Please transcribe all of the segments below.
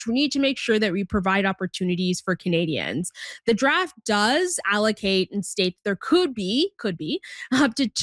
we need to make sure that we provide opportunities for Canadians. The draft does allocate and state there could be up to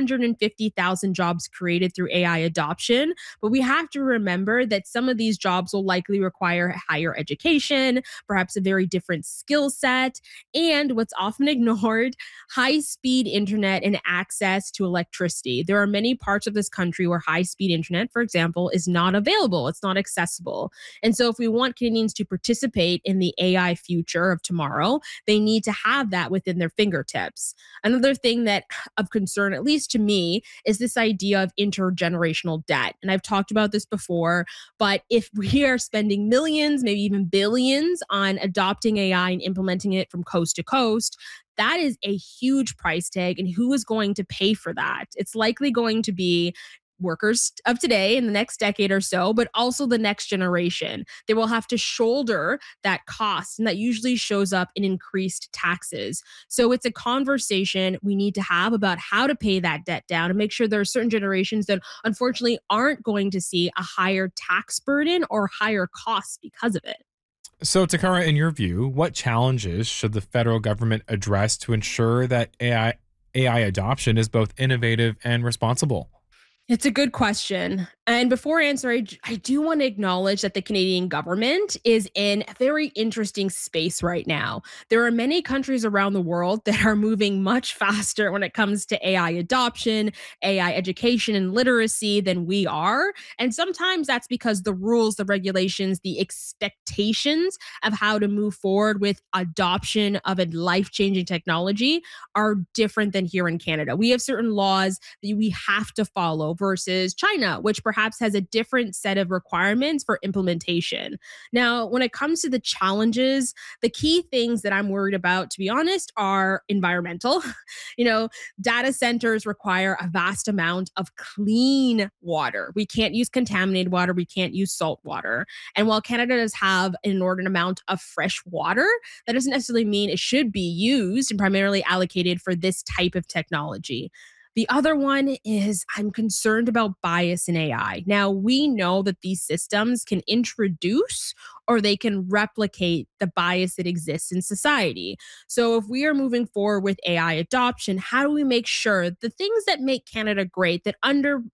250,000 jobs created through AI adoption. But we have to remember that some of these jobs will likely require higher education, perhaps a very different skill set, and what's often ignored, high speed internet and access to electricity. There are many parts of this country where high speed internet, for example, is not available, it's not accessible. And so, if we want Canadians to participate in the AI future of tomorrow, they need to have that within their fingertips. Another thing that of concern, at least to me, is this idea of intergenerational debt. And I've talked about this before, but if we are spending millions, maybe even billions on adopting AI and implementing it from coast to coast, that is a huge price tag. And who is going to pay for that? It's likely going to be workers of today in the next decade or so, but also the next generation. They will have to shoulder that cost, and that usually shows up in increased taxes. So it's a conversation we need to have about how to pay that debt down and make sure there are certain generations that unfortunately aren't going to see a higher tax burden or higher costs because of it. So, Takara, in your view, what challenges should the federal government address to ensure that AI adoption is both innovative and responsible? It's a good question. And before I answer, I do want to acknowledge that the Canadian government is in a very interesting space right now. There are many countries around the world that are moving much faster when it comes to AI adoption, AI education, and literacy than we are. And sometimes that's because the rules, the regulations, the expectations of how to move forward with adoption of a life changing technology are different than here in Canada. We have certain laws that we have to follow versus China, which perhaps has a different set of requirements for implementation. Now, when it comes to the challenges, the key things that I'm worried about, to be honest, are environmental. you know, Data centers require a vast amount of clean water. We can't use contaminated water, we can't use salt water. And while Canada does have an inordinate amount of fresh water, that doesn't necessarily mean it should be used and primarily allocated for this type of technology. The other one is I'm concerned about bias in AI. Now, we know that these systems can introduce or they can replicate the bias that exists in society. So, if we are moving forward with AI adoption, how do we make sure the things that make Canada great, that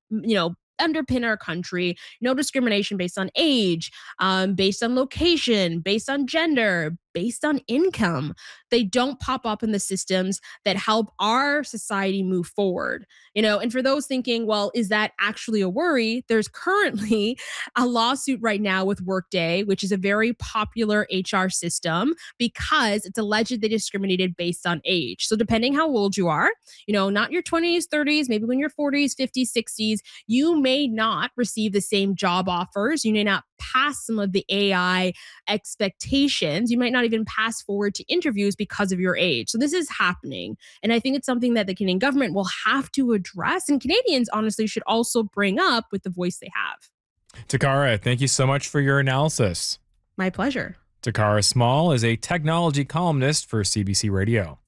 underpin our country, no discrimination based on age, based on location, based on gender, based on income, they don't pop up in the systems that help our society move forward. And for those thinking, well, is that actually a worry? There's currently a lawsuit right now with Workday, which is a very popular HR system because it's alleged they discriminated based on age. So depending how old you are, not your 20s, 30s, maybe when you're 40s, 50s, 60s, you may not receive the same job offers. You may not pass some of the AI expectations. You might not even pass forward to interviews because of your age. So this is happening. And I think it's something that the Canadian government will have to address. And Canadians, honestly, should also bring up with the voice they have. Takara, thank you so much for your analysis. My pleasure. Takara Small is a technology columnist for CBC Radio.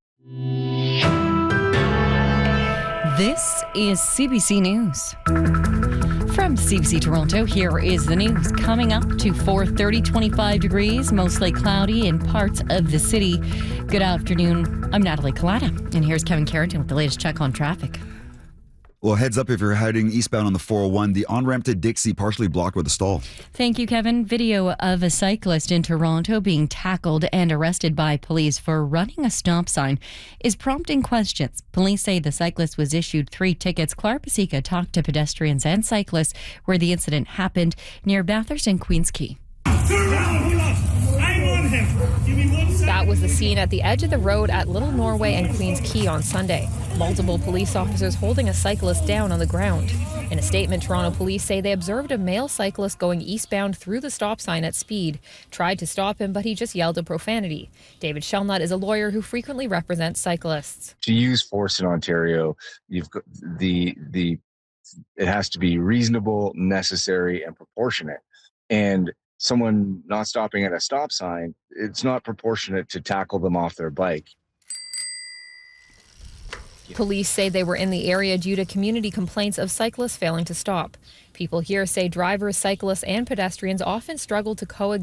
This is CBC News. From CBC Toronto, here is the news. Coming up to 4:30, 25 degrees, mostly cloudy in parts of the city. Good afternoon. I'm Natalie Collada, and here's Kevin Carrington with the latest check on traffic. Well, heads up if you're heading eastbound on the 401, the on-ramp to Dixie partially blocked with a stall. Thank you, Kevin. Video of a cyclist in Toronto being tackled and arrested by police for running a stop sign is prompting questions. Police say the cyclist was issued 3 tickets. Clark Pasika talked to pedestrians and cyclists where the incident happened near Bathurst and Queens Quay. That was the scene at the edge of the road at Little Norway and Queens Quay on Sunday. Multiple police officers holding a cyclist down on the ground. In a statement, Toronto police say they observed a male cyclist going eastbound through the stop sign at speed, tried to stop him, but he just yelled a profanity. David Shelnut is a lawyer who frequently represents cyclists. To use force in Ontario, you've got it has to be reasonable, necessary, and proportionate. And someone not stopping at a stop sign, it's not proportionate to tackle them off their bike. Police say they were in the area due to community complaints of cyclists failing to stop. People here say drivers, cyclists, and pedestrians often struggle to coexist